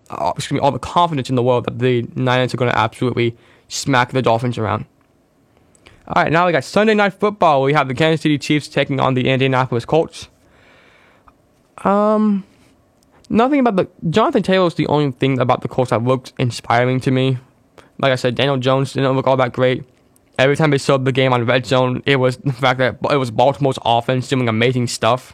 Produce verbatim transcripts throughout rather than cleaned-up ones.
uh, excuse me, all the confidence in the world that the Niners are going to absolutely smack the Dolphins around. All right, now we got Sunday Night Football. We have the Kansas City Chiefs taking on the Indianapolis Colts. Um, nothing about the Jonathan Taylor is the only thing about the Colts that looked inspiring to me. Like I said, Daniel Jones didn't look all that great. Every time they showed the game on Red Zone, it was the fact that it was Baltimore's offense doing amazing stuff.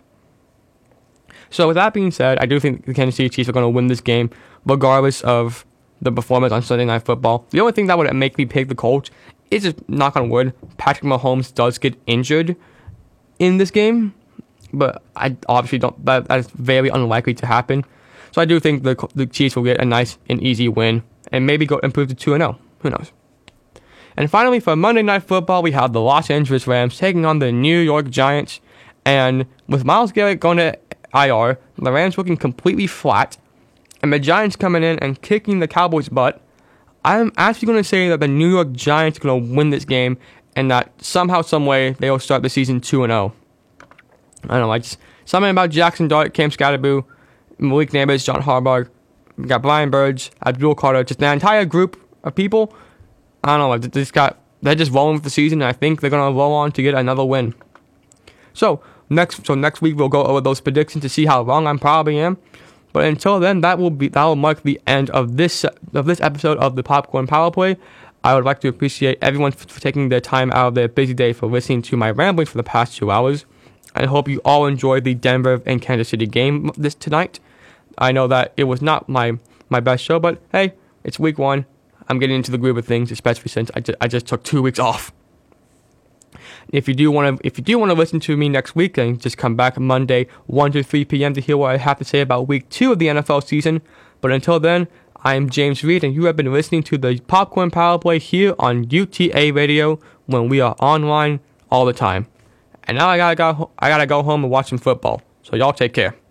So with that being said, I do think the Kansas City Chiefs are going to win this game, regardless of the performance on Sunday Night Football. The only thing that would make me pick the Colts is, just knock on wood, Patrick Mahomes does get injured in this game, but I obviously don't. That, that is very unlikely to happen. So I do think the the Chiefs will get a nice and easy win and maybe go improve to two and zero. Who knows? And finally, for Monday Night Football, we have the Los Angeles Rams taking on the New York Giants. And with Myles Garrett going to I R, the Rams looking completely flat, and the Giants coming in and kicking the Cowboys' butt, I'm actually going to say that the New York Giants are going to win this game, and that somehow, some way, they will start the season two and oh. I don't know, like something about Jackson Dart, Cam Scatterboo, Malik Nabers, John Harbaugh, we got Brian Burge, Abdul Carter, just an entire group of people. I don't know, like they just got they're just rolling with the season, and I think they're gonna roll on to get another win. So next, so next week we'll go over those predictions to see how wrong I probably am. But until then, that will be that will mark the end of this of this episode of the Popcorn Power Play. I would like to appreciate everyone for, for taking their time out of their busy day for listening to my ramblings for the past two hours. I hope you all enjoyed the Denver and Kansas City game this tonight. I know that it was not my my best show, but hey, it's week one. I'm getting into the groove of things, especially since I just, I just took two weeks off. If you do want to, if you do want to listen to me next week, then just come back Monday, one to three p.m. to hear what I have to say about week two of the N F L season. But until then, I am James Reed, and you have been listening to the Popcorn Power Play here on U T A Radio, when we are online all the time. And now I gotta go, I gotta go home and watch some football. So y'all take care.